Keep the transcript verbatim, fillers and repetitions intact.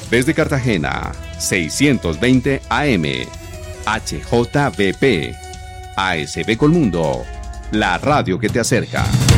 Desde Cartagena, seiscientos veinte A M. H J V P. A S B Colmundo. La radio que te acerca.